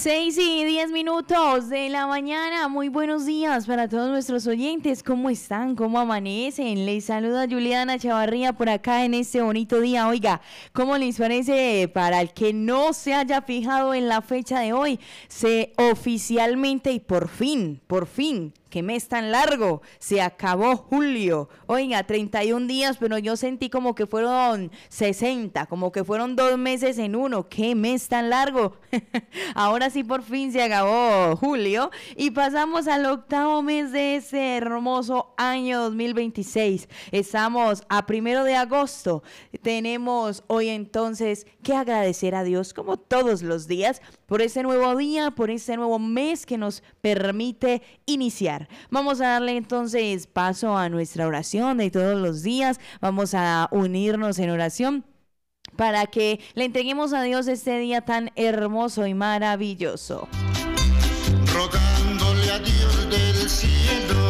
6:10 de la mañana. Muy buenos días para todos nuestros oyentes. ¿Cómo están? ¿Cómo amanecen? Les saluda Juliana Chavarría por acá en este bonito día. Oiga, ¿cómo les parece? Para el que no se haya fijado en la fecha de hoy, se oficialmente y por fin, qué mes tan largo, se acabó julio. Oiga, 31 días, pero yo sentí como que fueron 60, como que fueron 2 meses en uno. Qué mes tan largo. Ahora sí por fin se acabó julio y pasamos al 8º mes de ese hermoso año 2026. Estamos a 1 de agosto. Tenemos hoy entonces que agradecer a Dios como todos los días por ese nuevo día, por ese nuevo mes que nos permite iniciar. Vamos a darle entonces paso a nuestra oración de todos los días. Vamos a unirnos en oración para que le entreguemos a Dios este día tan hermoso y maravilloso. Rogándole a Dios del cielo.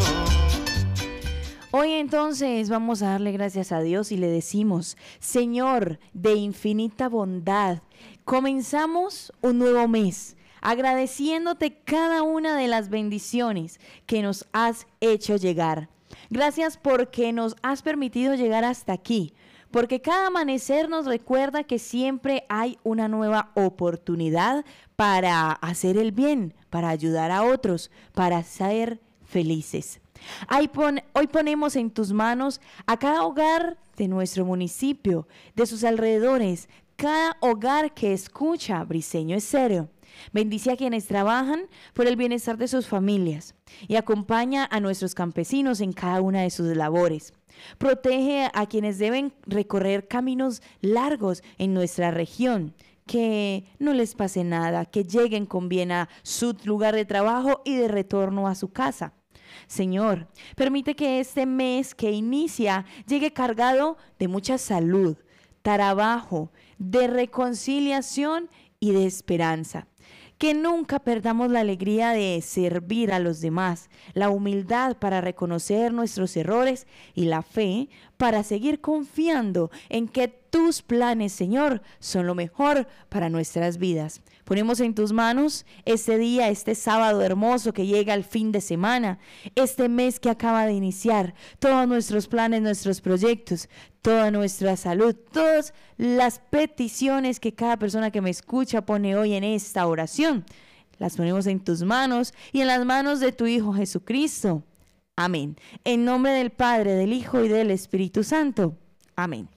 Hoy entonces vamos a darle gracias a Dios y le decimos: Señor de infinita bondad, comenzamos un nuevo mes, agradeciéndote cada una de las bendiciones que nos has hecho llegar. Gracias porque nos has permitido llegar hasta aquí, porque cada amanecer nos recuerda que siempre hay una nueva oportunidad para hacer el bien, para ayudar a otros, para ser felices. Hoy ponemos en tus manos a cada hogar de nuestro municipio, de sus alrededores, cada hogar que escucha Briseño Estéreo. Bendice a quienes trabajan por el bienestar de sus familias y acompaña a nuestros campesinos en cada una de sus labores. Protege a quienes deben recorrer caminos largos en nuestra región, que no les pase nada, que lleguen con bien a su lugar de trabajo y de retorno a su casa. Señor, permite que este mes que inicia llegue cargado de mucha salud, trabajo, de reconciliación y de esperanza. Que nunca perdamos la alegría de servir a los demás, la humildad para reconocer nuestros errores y la fe para seguir confiando en que tus planes, Señor, son lo mejor para nuestras vidas. Ponemos en tus manos este día, este sábado hermoso que llega al fin de semana, este mes que acaba de iniciar, todos nuestros planes, nuestros proyectos, toda nuestra salud, todas las peticiones que cada persona que me escucha pone hoy en esta oración. Las ponemos en tus manos y en las manos de tu Hijo Jesucristo. Amén. En nombre del Padre, del Hijo y del Espíritu Santo. Amén.